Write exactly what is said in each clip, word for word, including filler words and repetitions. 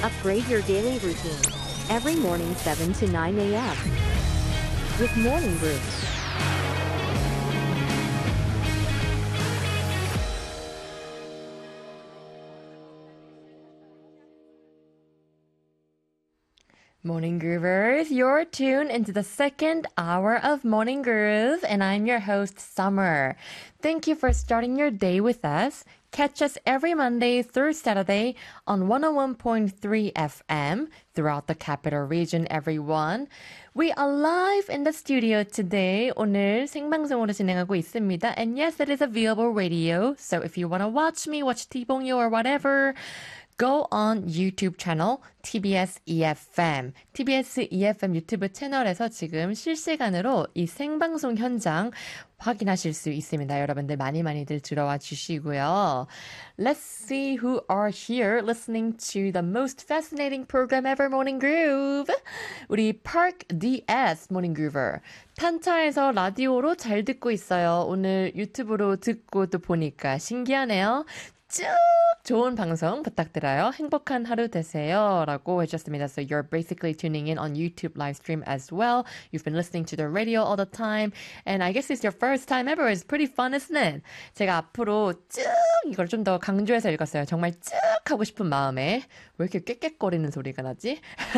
Upgrade your daily routine. Every morning seven to nine a.m. with Morning Groove. Morning Groovers, you're tuned into the second hour of Morning Groove, and I'm your host, Summer. Thank you for starting your day with us. Catch us every Monday through Saturday on one oh one point three F M throughout the capital region, everyone. We are live in the studio today. 오늘 생방송으로 진행하고 있습니다. And yes, it is available radio. So if you want to watch me, watch T-Bongyo or whatever, go on YouTube channel 티비에스 이에프엠. 티비에스 이에프엠 유튜브 채널에서 지금 실시간으로 이 생방송 현장 확인하실 수 있습니다. 여러분들 많이 많이들 들어와 주시고요. Let's see who are here listening to the most fascinating program ever, Morning Groove. 우리 Park 디에스 Morning Groover. 탄차에서 라디오로 잘 듣고 있어요. 오늘 유튜브로 듣고 또 보니까 신기하네요. 쭉 좋은 방송 부탁드려요. 행복한 하루 되세요. 라고 해주셨습니다. So you're basically tuning in on YouTube live stream as well. You've been listening to the radio all the time. And I guess it's your first time ever. It's pretty fun, isn't it? 제가 앞으로 쭉 이걸 좀 더 강조해서 읽었어요. 정말 쭉 하고 싶은 마음에. 왜 이렇게 꽥꽥거리는 소리가 나지?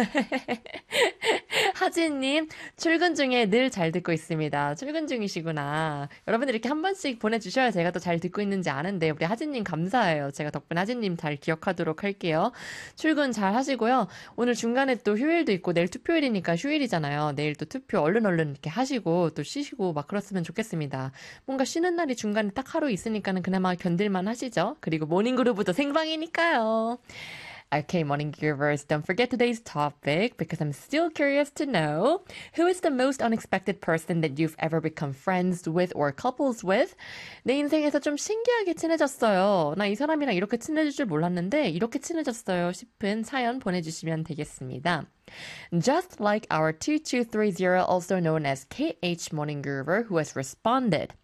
하진님, 출근 중에 늘 잘 듣고 있습니다. 출근 중이시구나. 여러분들 이렇게 한 번씩 보내주셔야 제가 또 잘 듣고 있는지 아는데 우리 하진님 감사해요. 제가 덕분에 하진님 잘 기억하도록 할게요. 출근 잘 하시고요. 오늘 중간에 또 휴일도 있고 내일 투표일이니까 휴일이잖아요. 내일 또 투표 얼른 얼른 이렇게 하시고 또 쉬시고 막 그렇으면 좋겠습니다. 뭔가 쉬는 날이 중간에 딱 하루 있으니까는 그나마 견딜만 하시죠. 그리고 모닝그루브도 생방이니까요. Okay, Morning Groovers, don't forget today's topic because I'm still curious to know who is the most unexpected person that you've ever become friends with or couples with? 내 인생에서 좀 신기하게 친해졌어요. 나 이 사람이랑 이렇게 친해질 줄 몰랐는데 이렇게 친해졌어요 싶은 사연 보내주시면 되겠습니다. Just like our two two three zero, also known as 케이 에이치 Morning Groover, who has responded.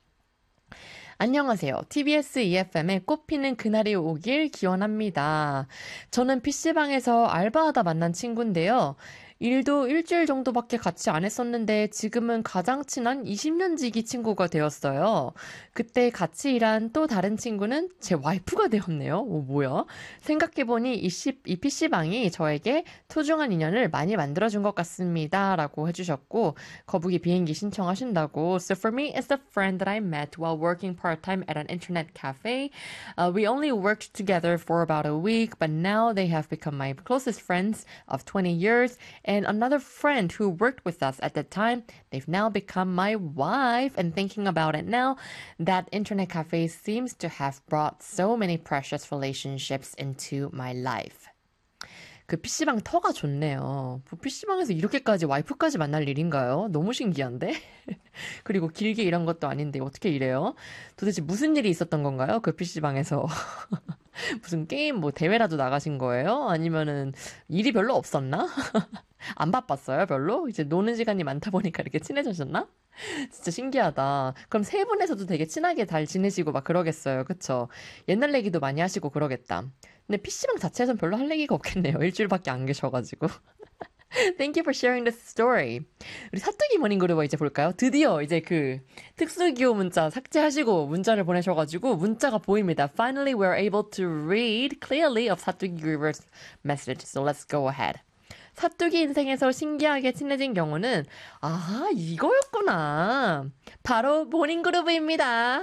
안녕하세요. 티비에스 이에프엠에 꽃피는 그날이 오길 기원합니다. 저는 피씨방에서 알바하다 만난 친구인데요. 일도 일주일 정도밖에 같이 안 했었는데 지금은 가장 친한 이십 년 지기 친구가 되었어요. 그때 같이 일한 또 다른 친구는 제 와이프가 되었네요. 오, 뭐야? 생각해보니 이, 이 피씨방이 저에게 소중한 인연을 많이 만들어준 것 같습니다. 라고 해주셨고 거북이 비행기 신청하신다고. So for me, it's the friend that I met while working part-time at an internet cafe. Uh, we only worked together for about a week, but now they have become my closest friends of twenty years. And another friend who worked with us at the time, they've now become my wife. And thinking about it now, that internet cafe seems to have brought so many precious relationships into my life. 그 피씨방 터가 좋네요. 피씨방에서 이렇게까지 와이프까지 만날 일인가요? 너무 신기한데? 그리고 길게 일한 것도 아닌데 어떻게 이래요? 도대체 무슨 일이 있었던 건가요? 그 피씨방에서. 무슨 게임 뭐 대회라도 나가신 거예요? 아니면은 일이 별로 없었나? 안 바빴어요, 별로? 이제 노는 시간이 많다 보니까 이렇게 친해지셨나? 진짜 신기하다. 그럼 세 분에서도 되게 친하게 잘 지내시고 막 그러겠어요. 그쵸? 옛날 얘기도 많이 하시고 그러겠다. 근데 피씨방 자체에선 별로 할 얘기가 없겠네요. 일주일밖에 안 계셔가지고. Thank you for sharing this story. 우리 사뚜기 모닝그루버 이제 볼까요? 드디어 이제 그 특수기호 문자 삭제하시고 문자를 보내셔가지고 문자가 보입니다. Finally, we're able to read clearly of 사뚜기 그루버's message. So let's go ahead. 사뚜기 인생에서 신기하게 친해진 경우는 아 이거였구나. 바로 모닝그루브입니다.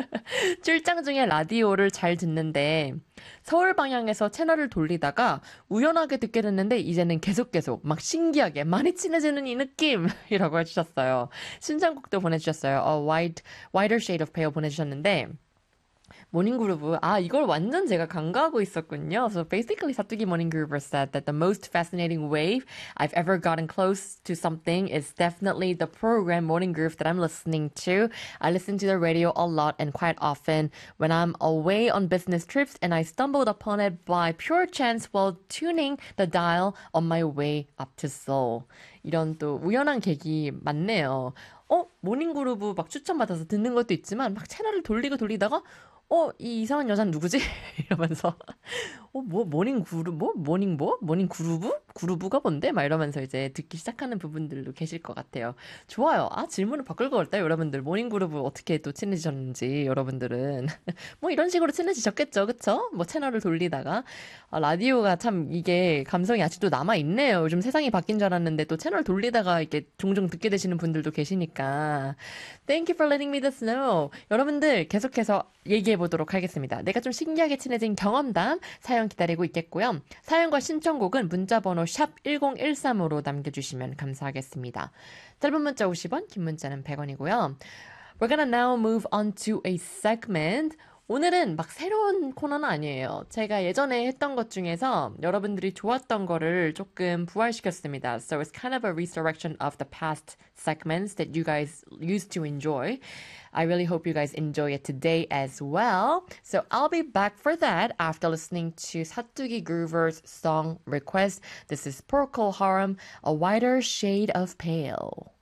출장 중에 라디오를 잘 듣는데 서울 방향에서 채널을 돌리다가 우연하게 듣게 됐는데 이제는 계속 계속 막 신기하게 많이 친해지는 이 느낌이라고 해주셨어요. 신청곡도 보내주셨어요. A wide, wider shade of pale 보내주셨는데 모닝그루브. 아, 이걸 완전 제가 간과하고 있었군요. So basically, 사뚜기 모닝그루브 said that the most fascinating way I've ever gotten close to something is definitely the program Morning Groove that I'm listening to. I listen to the radio a lot and quite often when I'm away on business trips and I stumbled upon it by pure chance while tuning the dial on my way up to Seoul. 이런 또 우연한 계기 많네요. 어? 모닝그루브 막 추천받아서 듣는 것도 있지만 막 채널을 돌리고 돌리다가 어, 이 이상한 여자는 누구지? 이러면서 어, 뭐 모닝 그룹 뭐 모닝 뭐 모닝 그루브? 그루브가 뭔데? 막 이러면서 이제 듣기 시작하는 부분들도 계실 것 같아요. 좋아요. 아, 질문을 바꿀 것 같아요, 여러분들. 모닝 그루브 어떻게 또 친해지셨는지 여러분들은 뭐 이런 식으로 친해지셨겠죠, 그쵸? 뭐 채널을 돌리다가 아, 라디오가 참 이게 감성이 아직도 남아 있네요. 요즘 세상이 바뀐 줄 알았는데 또 채널 돌리다가 이렇게 종종 듣게 되시는 분들도 계시니까. Thank you for letting me this know. 여러분들 계속해서 얘기해 보도록 하겠습니다. 내가 좀 신기하게 친해진 경험담 사연 기다리고 있겠고요. 사연과 신청곡은 문자번호 샵 일공일삼으로 남겨주시면 감사하겠습니다. 짧은 문자 오십 원, 긴 문자는 백 원이고요. We're gonna now move on to a segment. 오늘은 막 새로운 코너는 아니에요. 제가 예전에 했던 것 중에서 여러분들이 좋았던 거를 조금 부활시켰습니다. So it's kind of a resurrection of the past segments that you guys used to enjoy. I really hope you guys enjoy it today as well. So I'll be back for that after listening to 사투기 Groover's song request. This is Procol Harum, A Wider Shade of Pale.